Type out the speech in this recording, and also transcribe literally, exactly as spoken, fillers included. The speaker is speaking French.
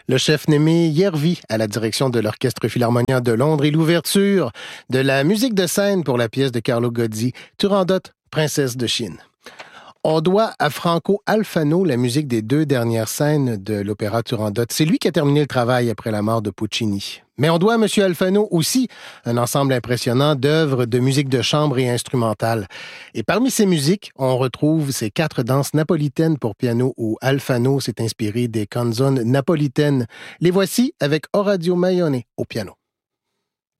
Le chef Némé Yervi à la direction de l'Orchestre Philharmonien de Londres et l'ouverture de la musique de scène pour la pièce de Carlo Gozzi, Turandot, princesse de Chine. On doit à Franco Alfano la musique des deux dernières scènes de l'opéra Turandot. C'est lui qui a terminé le travail après la mort de Puccini. Mais on doit à M. Alfano aussi un ensemble impressionnant d'œuvres de musique de chambre et instrumentale. Et parmi ces musiques, on retrouve ces quatre danses napolitaines pour piano où Alfano s'est inspiré des canzones napolitaines. Les voici avec Orazio Maione au piano.